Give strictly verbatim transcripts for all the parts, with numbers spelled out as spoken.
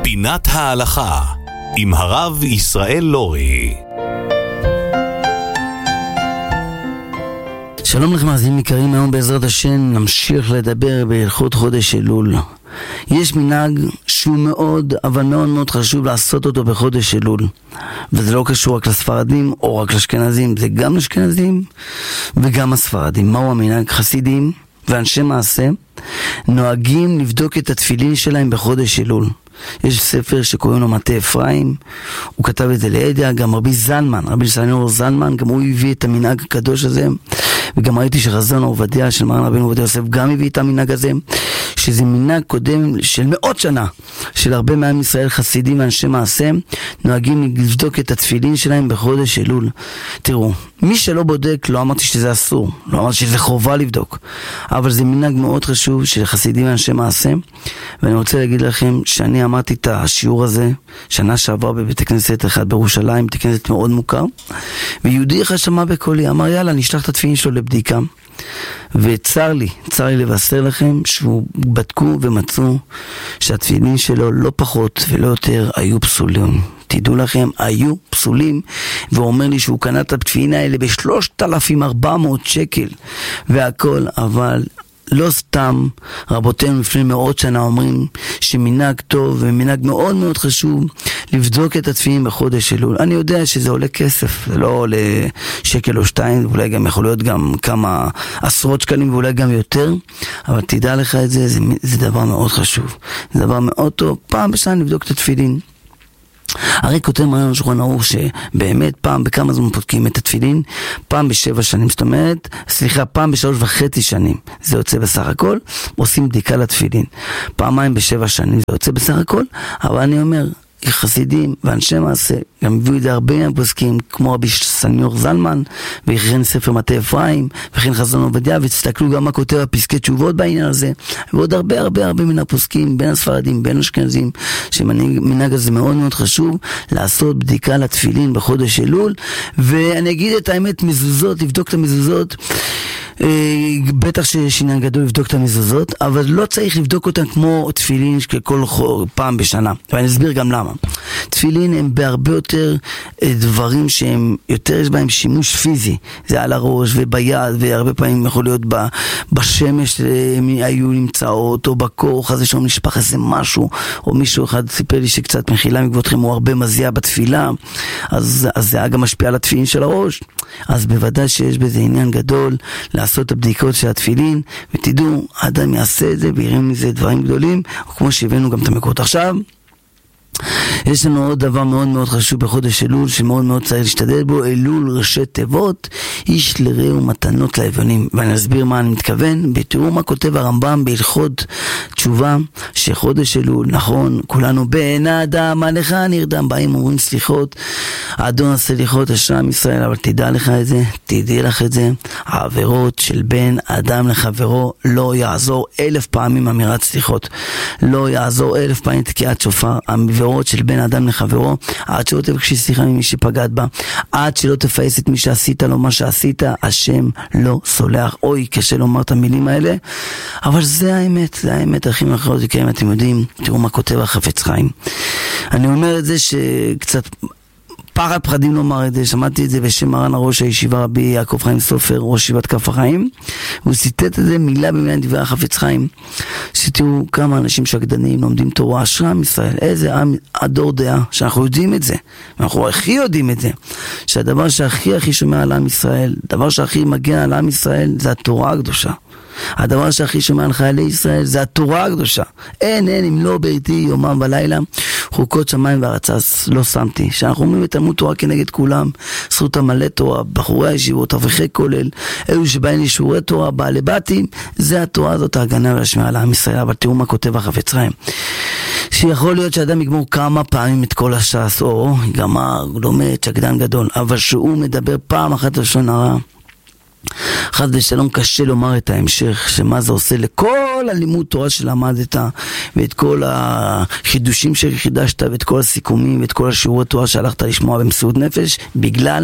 פינת ההלכה עם הרב ישראל לורי. שלום לכם מאזינים יקרים, היום בעזרת השם נמשיך לדבר בהלכות חודש אלול. יש מנהג שהוא מאוד אבל מאוד מאוד חשוב לעשות אותו בחודש אלול, וזה לא קשור רק לספרדים או רק לאשכנזים, זה גם לאשכנזים וגם הספרדים. מהו המנהג? חסידים ואנשי מעשה נוהגים לבדוק את התפילין שלהם בחודש אלול. יש ספר שקוראים לו מטה אפרים, הוא כתב את זה לידע, גם רבי זלמן, רבי סניור זלמן, גם הוא הביא את המנהג הקדוש הזה, וגם ראיתי שחזון עובדיה של מרן רבינו עובדיה יוסף גם הביא את המנהג הזה, שזה מנהג קודם של מאות שנה, של הרבה מעם ישראל, חסידים ואנשי מעשה, נוהגים לבדוק את התפילין שלהם בחודש אלול. תראו, מי שלא בודק, לא אמרתי שזה אסור, לא אמרתי שזה חובה לבדוק, אבל זה מנהג מאוד חשוב של חסידים ואנשי מעשה, ואני רוצה להגיד לכם שאני אמרתי את השיעור הזה שנה שעבר בבית הכנסת אחד בירושלים, בית הכנסת מאוד מוכר, ויהודי אחד שמע בקולי, אמר יאללה נשלח את התפילין שלו לבדיקה, וצר לי, צר לי לבשר לכם שהוא בדקו ומצאו שהתפילין שלו לא פחות ולא יותר היו פסולים. תדעו לכם, היו פסולים, והוא אומר לי שהוא קנה את התפילין האלה ב-שלושת אלפים וארבע מאות שקל והכל, אבל לא סתם רבותינו לפני מאות שנה אומרים שמנהג טוב ומנהג מאוד מאוד חשוב לבדוק את התפילין בחודש אלול. אני יודע שזה עולה כסף, זה לא עולה שקל או שתיים, אולי גם יכול להיות גם כמה עשרות שקלים ואולי גם יותר, אבל תדע לך את זה, זה, זה דבר מאוד חשוב, זה דבר מאוד טוב. פעם בשנה נבדוק את התפילין. הרי כותב מרן שולחן ערוך שבאמת פעם בכמה זמן בודקים את התפילין? פעם בשבע שנים, זאת אומרת, סליחה, פעם בשלוש וחצי שנים זה יוצא בסך הכל, עושים בדיקה לתפילין. פעמיים בשבע שנים זה יוצא בסך הכל, אבל אני אומר, חסידים ואנשי מעשה גם הביאו את זה הרבה מהפוסקים, כמו רבי סניור זלמן, וכן ספר מטה אפרים, וכן חזון עובדיה, ותסתכלו גם מה כותב הפסקי תשובות בעניין הזה, ועוד הרבה הרבה הרבה מן הפוסקים, בין הספרדים, בין אשכנזים, שמנהג הזה מאוד מאוד חשוב, לעשות בדיקה לתפילין בחודש אלול. ואני אגיד את האמת, מזוזות, לבדוק את המזוזות, בטח שיש עניין גדול לבדוק את המזוזות, אבל לא צריך לבדוק אותן כמו תפילין ככל פעם בשנה, ואני אסביר גם למה. תפילין הם בהרבה יותר דברים שהם יותר יש בהם שימוש פיזי, זה על הראש וביד, והרבה פעמים יכול להיות בשמש היו נמצאות, או בקור חזה שם נשפך איזה משהו, או מישהו אחד סיפר לי שקצת מחילה מגבותכם הוא הרבה מזיע בתפילה, אז, אז זה היה גם משפיע על התפילין של הראש. אז בוודאי שיש בזה עניין גדול לעשות את הבדיקות של התפילין, ותדעו, האדם יעשה את זה ויראה מזה דברים גדולים, או כמו שהבאנו גם את המקורות. עכשיו יש לנו עוד דבר מאוד מאוד חשוב בחודש אלול שמאוד מאוד צריך להשתדל בו, אלול ראשי תיבות, איש לרעהו מתנות לאביונים. ואני אסביר מה אני מתכוון. בתראו מה כותב הרמב"ם בהלכות תשובה, שחודש אלול, נכון, כולנו בן האדם עליך נרדם, באים אומרים סליחות, האדון עשה סליחות אשרי ישראל, אבל תדע לך את זה, תדעי לך את זה, העבירות של בן אדם לחברו לא יעזור אלף פעמים אמירת סליחות, לא יעזור אלף פעמים תקיעת שופר, העבירות של בן אדם לחברו, עד שלא תבקשי סליחה ממי שפגעת בה, עד שלא תפייס את מי שעשית לו מה שעשית, השם לא סולח. אוי, קשה לומר את המילים האלה, אבל זה האמת, זה האמת הכי מאחרות יקרים. אתם יודעים, תראו מה כותב החפץ חיים. אני אומר את זה שקצת פחד פחדים לומר את זה, שמעתי את זה בשם מרן הראש הישיבה רבי יעקב חיים סופר, ראש ישיבת כף החיים, והוא ציטט את זה מילה במילה דברי החפץ חיים, שתראו כמה אנשים שקדנים לומדים תורה, אשרי עם ישראל, איזה עם הדור דעה, שאנחנו יודעים את זה, אנחנו הכי יודעים את זה, שהדבר שהכי הכי שומע על עם ישראל, דבר שהכי מגיע על עם ישראל, זה התורה הקדושה. הדבר שהכי שומע על חיילי ישראל זה התורה הקדושה. אין, אין, אם לא ביתי יומם ולילה, חוקות שמיים וארצה לא שמתי. שאנחנו אומרים את תלמוד תורה כנגד כולם, זכות המלא תורה, בחורי הישיבות, אברכי כולל, אלו שבאים לשיעורי תורה, בעלי בתים, זה התורה הזאת, ההגנה והשמירה על עם ישראל. אבל תראו מה כותב החפץ חיים, שיכול להיות שאדם יגמור כמה פעמים את כל הש"ס, או גמר, לומד, שקדן גדול, אבל שהוא מדבר פעם אחת לשון הרע, חד ושלום קשה לומר את ההמשך, שמה זה עושה לכל הלימוד תורה שלמדת, ואת כל החידושים שחידשת, ואת כל הסיכומים, ואת כל השיעורי תורה שהלכת לשמוע במסירות נפש, בגלל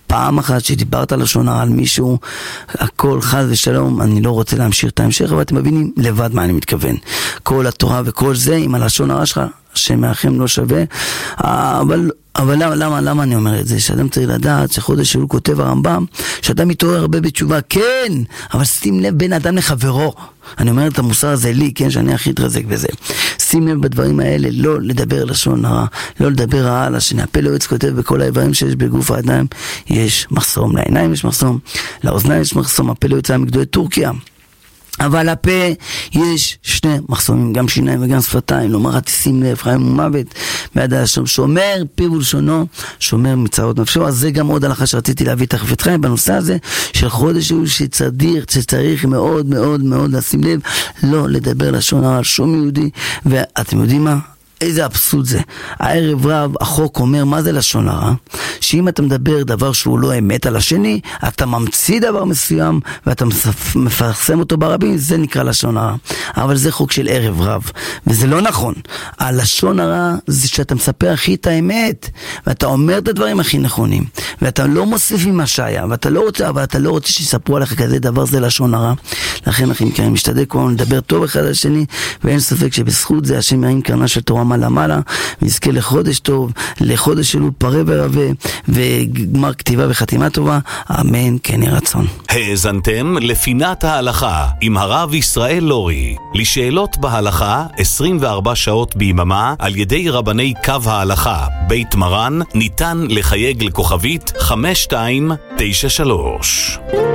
פעם אחת שדיברת לשון הרע על מישהו, הכל חד ושלום, אני לא רוצה להמשיך את ההמשך, אבל אתם מבינים לבד מה אני מתכוון. כל התורה וכל זה, עם הלשון הרע שלך, שמאחם לא שווה, אבל, אבל למה, למה, למה אני אומר את זה? שאדם צריך לדעת שחודש אלול כותב הרמב"ם, שאדם מתעורר הרבה בתשובה, כן, אבל שים לב בין אדם לחברו. אני אומר את המוסר הזה לי, כן, שאני הכי התרזק בזה. שים לב בדברים האלה, לא לדבר לשון הרע, לא לדבר רע על השני. הפה לא יועץ כותב בכל האיברים שיש בגוף האדם, יש מחסום, לעיניים יש מחסום, לאוזניים יש מחסום, הפה לא יוצא מגדולי טורקיה. אבל הפה יש שני מחסומים, גם שיניים וגם שפתיים, לומר תשים לב, חיים ומוות, ביד השם, שומר פיו ולשונו, שומר מצרות נפשו. אז זה גם עוד הלכה שרציתי להביא תכף אתכם בנושא הזה, של חודש אלול שצריך, שצריך מאוד מאוד מאוד לשים לב, לא לדבר לשון הרע על שום יהודי. ואתם יודעים מה? איזה אבסורד זה. הערב רב החוק אומר מה זה לשון הרע, שאם אתה מדבר דבר שהוא לא אמת על השני, אתה ממציא דבר מסוים ואתה מפרסם אותו ברבים, זה נקרא לשון הרע. אבל זה חוק של ערב רב, וזה לא נכון. הלשון הרע זה שאתה מספר הכי את האמת, ואתה אומר את הדברים הכי נכונים, ואתה לא מוסיף ממה שהיה, ואתה לא רוצה, אבל אתה לא רוצה שיספרו עליך כזה דבר, זה לשון הרע. לכן אחים יקרים, משתדל כולנו לדבר טוב אחד על השני, ואין ספק שבזכות זה השם ירים קרנה של תורה מעלה מעלה, ויזכה לחודש טוב, לחודש אלול פרה ורבה, וגמר כתיבה וחתימה טובה, אמן כן יהי רצון. האזנתם לפינת ההלכה עם הרב ישראל לורי. לשאלות בהלכה עשרים וארבע שעות ביממה על ידי רבני קו ההלכה בית מרן, ניתן לחייג לכוכבית חמש שתיים תשע שלוש.